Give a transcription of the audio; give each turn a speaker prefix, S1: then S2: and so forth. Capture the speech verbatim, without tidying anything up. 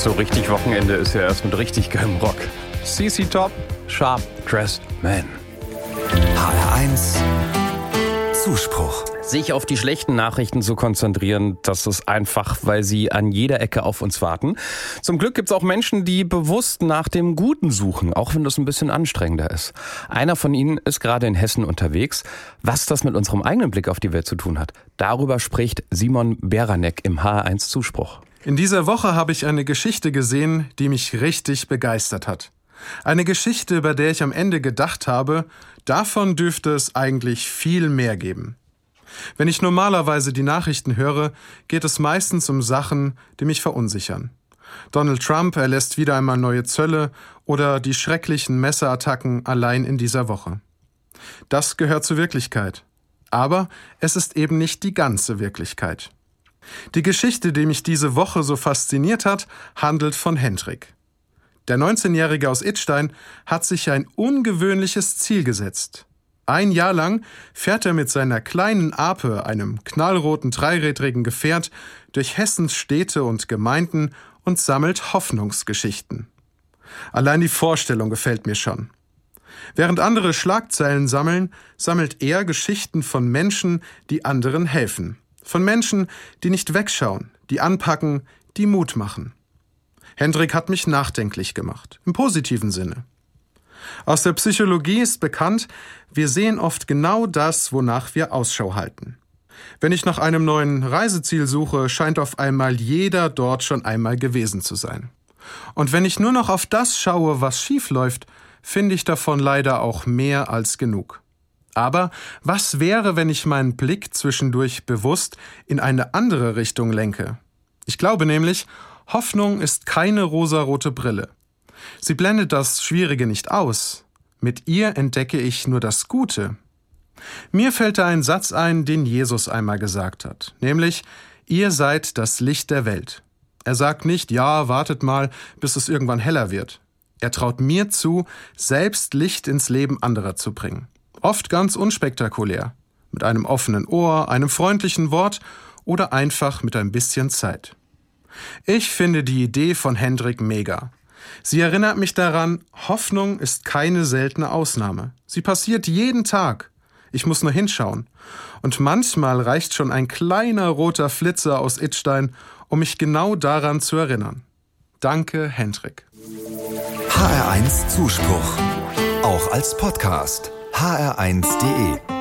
S1: So richtig Wochenende ist ja erst mit richtig geilem Rock. C C Top, Sharp Dressed Man.
S2: H R eins Zuspruch.
S1: Sich auf die schlechten Nachrichten zu konzentrieren, das ist einfach, weil sie an jeder Ecke auf uns warten. Zum Glück gibt es auch Menschen, die bewusst nach dem Guten suchen, auch wenn das ein bisschen anstrengender ist. Einer von ihnen ist gerade in Hessen unterwegs. Was das mit unserem eigenen Blick auf die Welt zu tun hat, darüber spricht Simon Beranek im H R eins Zuspruch.
S3: In dieser Woche habe ich eine Geschichte gesehen, die mich richtig begeistert hat. Eine Geschichte, bei der ich am Ende gedacht habe, davon dürfte es eigentlich viel mehr geben. Wenn ich normalerweise die Nachrichten höre, geht es meistens um Sachen, die mich verunsichern. Donald Trump erlässt wieder einmal neue Zölle oder die schrecklichen Messerattacken allein in dieser Woche. Das gehört zur Wirklichkeit. Aber es ist eben nicht die ganze Wirklichkeit. Die Geschichte, die mich diese Woche so fasziniert hat, handelt von Hendrik. Der neunzehnjährige aus Idstein hat sich ein ungewöhnliches Ziel gesetzt. Ein Jahr lang fährt er mit seiner kleinen Ape, einem knallroten dreirädrigen Gefährt, durch Hessens Städte und Gemeinden und sammelt Hoffnungsgeschichten. Allein die Vorstellung gefällt mir schon. Während andere Schlagzeilen sammeln, sammelt er Geschichten von Menschen, die anderen helfen. Von Menschen, die nicht wegschauen, die anpacken, die Mut machen. Hendrik hat mich nachdenklich gemacht, im positiven Sinne. Aus der Psychologie ist bekannt, wir sehen oft genau das, wonach wir Ausschau halten. Wenn ich nach einem neuen Reiseziel suche, scheint auf einmal jeder dort schon einmal gewesen zu sein. Und wenn ich nur noch auf das schaue, was schief läuft, finde ich davon leider auch mehr als genug. Aber was wäre, wenn ich meinen Blick zwischendurch bewusst in eine andere Richtung lenke? Ich glaube nämlich, Hoffnung ist keine rosarote Brille. Sie blendet das Schwierige nicht aus. Mit ihr entdecke ich nur das Gute. Mir fällt da ein Satz ein, den Jesus einmal gesagt hat, nämlich, ihr seid das Licht der Welt. Er sagt nicht, ja, wartet mal, bis es irgendwann heller wird. Er traut mir zu, selbst Licht ins Leben anderer zu bringen. Oft ganz unspektakulär, mit einem offenen Ohr, einem freundlichen Wort oder einfach mit ein bisschen Zeit. Ich finde die Idee von Hendrik mega. Sie erinnert mich daran, Hoffnung ist keine seltene Ausnahme. Sie passiert jeden Tag. Ich muss nur hinschauen. Und manchmal reicht schon ein kleiner roter Flitzer aus Idstein, um mich genau daran zu erinnern. Danke, Hendrik.
S2: H R eins Zuspruch. Auch als Podcast. H R eins punkt de